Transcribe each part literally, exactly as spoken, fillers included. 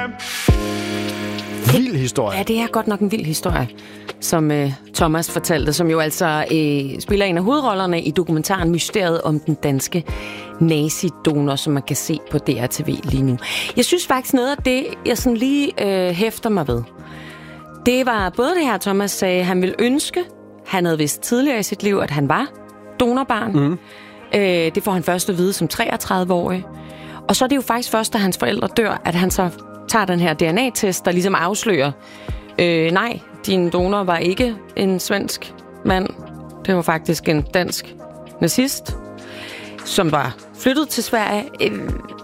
Vild historie. Ja, det er godt nok en vild historie, som øh, Thomas fortalte, som jo altså øh, spiller en af hovedrollerne i dokumentaren Mysteriet om den danske nazidonor, som man kan se på D R T V lige nu. Jeg synes faktisk noget af det, jeg sådan lige øh, hæfter mig ved, det var både det her, Thomas sagde, han ville ønske, han havde vidst tidligere i sit liv, at han var donorbarn. Mm. Øh, det får han først at vide som treogtredive-årig. Og så er det jo faktisk først, da hans forældre dør, at han så tager den her D N A-test, der ligesom afslører, øh, nej, din donor var ikke en svensk mand. Det var faktisk en dansk nazist, som var flyttet til Sverige. Øh,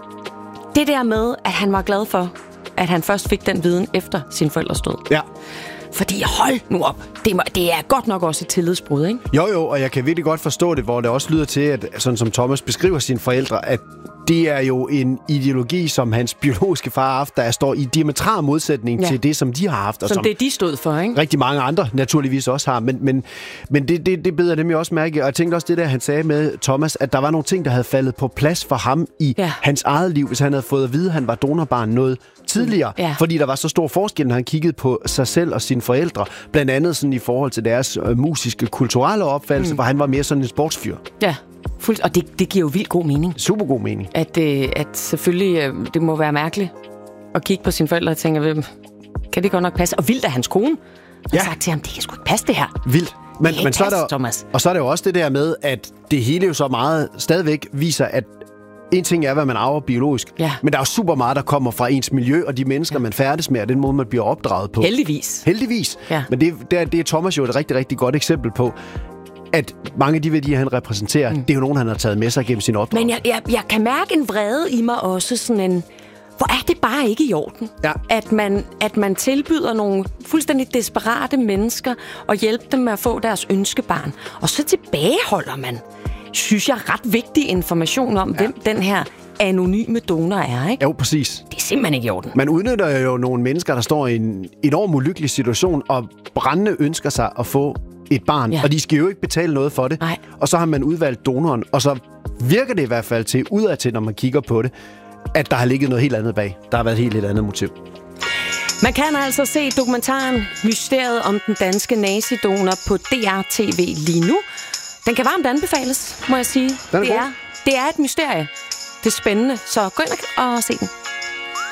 det der med, at han var glad for, at han først fik den viden efter sin forældres død. Ja. Fordi hold nu op, det, må, det er godt nok også et tillidsbrud, ikke? Jo, jo, og jeg kan virkelig godt forstå det, hvor det også lyder til, at sådan som Thomas beskriver sine forældre, at det er jo en ideologi, som hans biologiske far har haft, der står i diametral modsætning ja. til det, som de har haft. Og som, som det, de stod for, ikke? Rigtig mange andre naturligvis også har, men, men, men det, det, det beder dem jo også mærke. Og jeg tænkte også det der, han sagde med Thomas, at der var nogle ting, der havde faldet på plads for ham i ja. hans eget liv, hvis han havde fået at vide, at han var donorbarn noget tidligere. Ja. Fordi der var så stor forskel, når han kiggede på sig selv og sine forældre. Blandt andet sådan i forhold til deres øh, musiske, kulturelle opfattelse, mm. hvor han var mere sådan en sportsfyr. Ja. Og det, det giver jo vildt god mening. Super god mening. At, øh, at selvfølgelig, øh, det må være mærkeligt at kigge på sine forældre og tænke, hvem kan det godt nok passe? Og vildt af hans kone. Han ja. har sagt til ham, det kan sgu ikke passe det her. Vildt. Men, men passe, så er der, Thomas. Og så er det jo også det der med, at det hele jo så meget stadigvæk viser, at en ting er, hvad man arver biologisk, ja. men der er jo super meget, der kommer fra ens miljø og de mennesker, ja. man færdes med, og den måde, man bliver opdraget på. Heldigvis. Heldigvis. Ja. Men det, det, er, det er Thomas jo et rigtig, rigtig godt eksempel på, at mange af de værdier, han repræsenterer, mm. det er jo nogen, han har taget med sig gennem sin opdragelse. Men jeg, jeg, jeg kan mærke en vrede i mig også, sådan en, hvor er det bare ikke i orden, ja. at, man, at man tilbyder nogle fuldstændig desperate mennesker og hjælpe dem med at få deres ønskebarn. Og så tilbageholder man, synes jeg, ret vigtig information om, ja. hvem den her anonyme donor er, ikke? Jo, præcis. Det er simpelthen ikke i orden. Man udnytter jo nogle mennesker, der står i en enorm ulykkelig situation, og brændende ønsker sig at få et barn, ja. og de skal jo ikke betale noget for det. Nej. Og så har man udvalgt donoren, og så virker det i hvert fald til, udadtil, når man kigger på det, at der har ligget noget helt andet bag. Der har været et helt, helt andet motiv. Man kan altså se dokumentaren Mysteriet om den danske nazidonor på D R T V lige nu. Den kan varmt anbefales, må jeg sige. Er det, er, det er et mysterie. Det er spændende, så gå ind og se den.